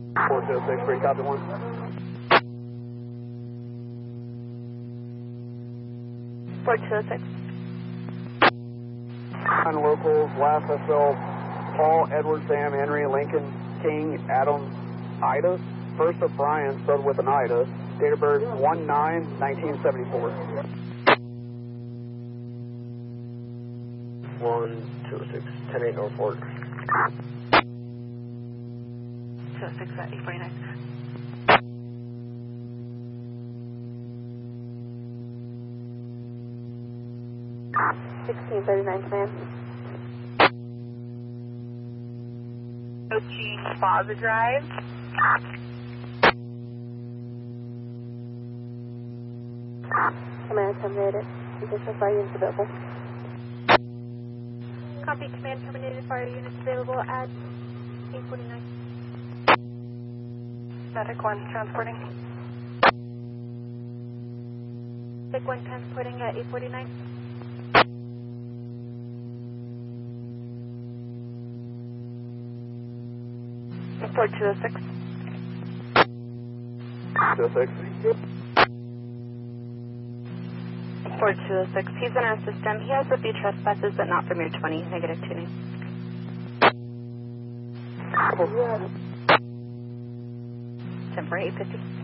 406, free copy 1. Port 206. On locals, last SL, Paul, Edward, Sam, Henry, Lincoln, King, Adam, Ida. First of Brian, started with an Ida. Date of birth 1/9/1974. 1206, 10-8 Norfolk. 206 at 849. $1639 command. Approaching Plaza Drive. Command terminated. Additional fire units available. Copy, command terminated. Fire units available at 849. Medic 1 transporting. Medic 1 transporting at 849. Port 206. 206. Port 206. He's in our system. He has a few trespasses, but not from your 20. Negative tuning. Temporary 850.